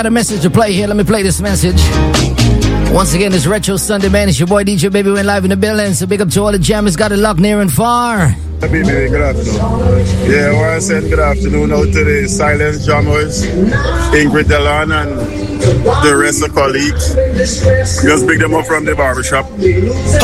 Got a message to play here. Let me play this message. Once again, it's Retro Sunday, man. It's your boy DJ Baby Win live in the building. So big up to all the jammers. Got it locked near and far. Baby, good afternoon. Yeah, I want to say good afternoon out to the silent jammers, Ingrid Delon and the rest of colleagues. Just pick them up from the barbershop.